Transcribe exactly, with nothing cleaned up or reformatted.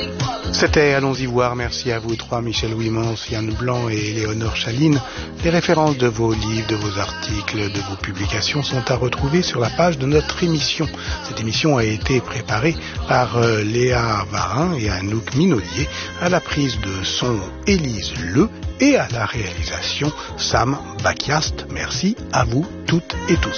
C'était Allons-y voir, merci à vous trois, Michel Ouimans, Yann Blanc et Léonore Chaline. Les références de vos livres, de vos articles, de vos publications sont à retrouver sur la page de notre émission. Cette émission a été préparée par euh, Léa Varin et Anouk Minaudier, à la prise de son Élise Le et à la réalisation Sam Bakiast. Merci à vous toutes et tous.